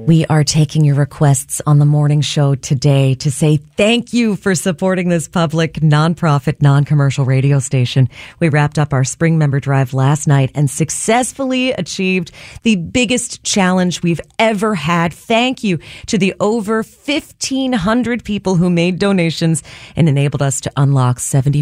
We are taking your requests on the morning show today to say thank you for supporting this public, nonprofit, non-commercial radio station. We wrapped up our spring member drive last night and successfully achieved the biggest challenge we've ever had. Thank you to the over 1,500 people who made donations and enabled us to unlock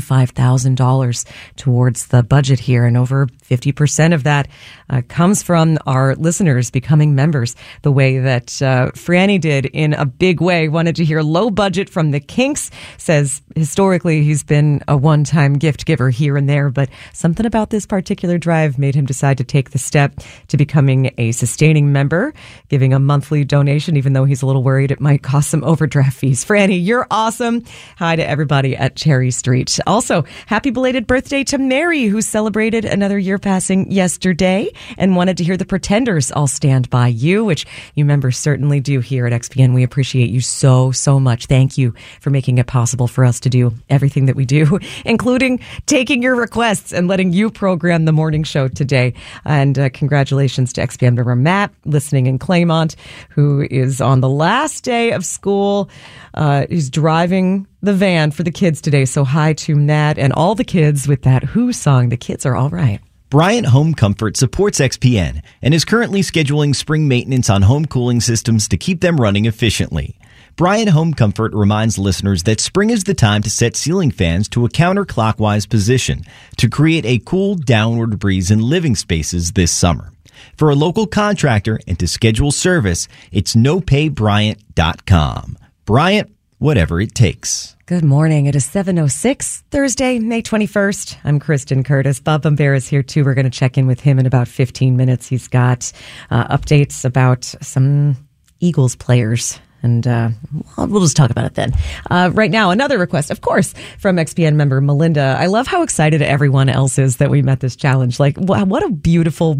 $75,000 towards the budget here. And over 50% of that comes from our listeners becoming members the way that Franny did in a big way. Wanted to hear Low Budget from the Kinks. Says historically he's been a one-time gift giver here and there, but something about this particular drive made him decide to take the step to becoming a sustaining member, giving a monthly donation, even though he's a little worried it might cost some overdraft fees. Franny, you're awesome. Hi to everybody at Cherry Street. Also, happy belated birthday to Mary, who celebrated another year passing yesterday and wanted to hear the Pretenders I'll Stand By You, which you members certainly do here at XPN. We appreciate you so much. Thank you for making it possible for us to do everything that we do, including taking your requests and letting you program the morning show today. And congratulations to XPN member Matt, listening in Claymont, who is on the last day of school. He's driving the van for the kids today. So hi to Matt and all the kids with that Who song. The kids are all right. Bryant Home Comfort supports XPN and is currently scheduling spring maintenance on home cooling systems to keep them running efficiently. Bryant Home Comfort reminds listeners that spring is the time to set ceiling fans to a counterclockwise position to create a cool downward breeze in living spaces this summer. For a local contractor and to schedule service, it's nopaybryant.com. Bryant, whatever it takes. Good morning. It is 7:06, Thursday, May 21st. I'm Kristen Curtis. Bob Bombera is here, too. We're going to check in with him in about 15 minutes. He's got updates about some Eagles players. And we'll just talk about it then. Right now, another request, of course, from XPN member Melinda. I love how excited everyone else is that we met this challenge. Like, what a beautiful